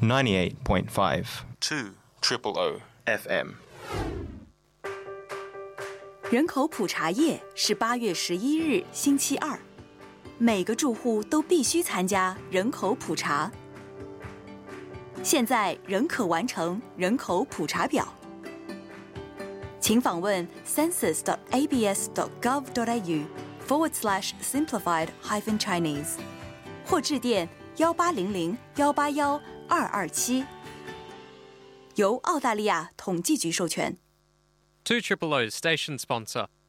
98.5 200 FM。 人口普查夜是8月11日星期二，每个住户都必须参加人口普查。现在仍可完成人口普查表，请访问 census.abs.gov.au/simplified-chinese 或致电1800-181-227，由澳大利亚统计局授权。 200 station sponsor.